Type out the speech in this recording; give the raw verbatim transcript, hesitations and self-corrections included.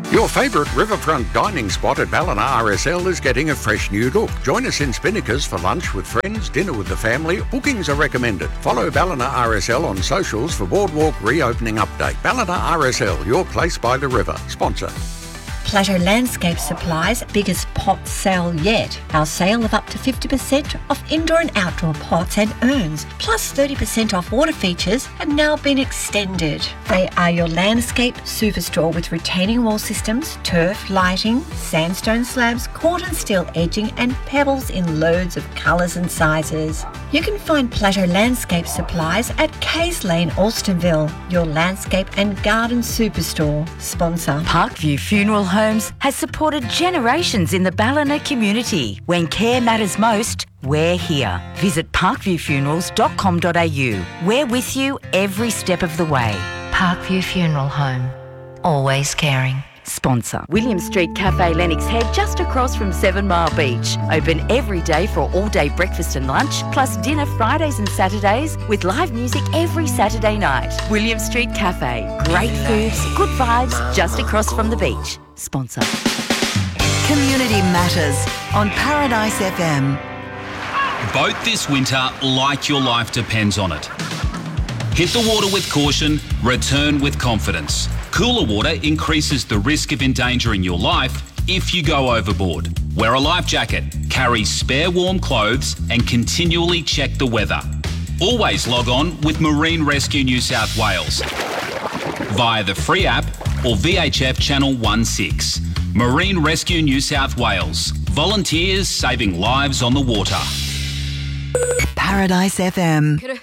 Your favourite riverfront dining spot at Ballina R S L is getting a fresh new look. Join us in Spinnaker's for lunch with friends, dinner with the family. Bookings are recommended. Follow Ballina R S L on socials for Boardwalk reopening update. Ballina R S L, your place by the river. Sponsor. Plateau Landscape Supplies' biggest pot sale yet. Our sale of up to fifty percent off indoor and outdoor pots and urns, plus thirty percent off water features, have now been extended. They are your landscape superstore with retaining wall systems, turf, lighting, sandstone slabs, corten steel edging and pebbles in loads of colours and sizes. You can find Plateau Landscape Supplies at Kays Lane, Alstonville, your landscape and garden superstore. Sponsor. Parkview Funeral Homes has supported generations in the Ballina community. When care matters most, we're here. Visit parkview funerals dot com dot a u. We're with you every step of the way. Parkview Funeral Home. Always caring. Sponsor. William Street Cafe Lennox Head, just across from Seven Mile Beach. Open every day for all-day breakfast and lunch, plus dinner Fridays and Saturdays with live music every Saturday night. William Street Cafe. Great foods, good vibes, just across from the beach. Sponsor. Community Matters on Paradise F M. Boat this winter like your life depends on it. Hit the water with caution, return with confidence. Cooler water increases the risk of endangering your life if you go overboard. Wear a life jacket, carry spare warm clothes and continually check the weather. Always log on with Marine Rescue New South Wales via the free app or V H F Channel sixteen. Marine Rescue New South Wales. Volunteers saving lives on the water. Paradise F M.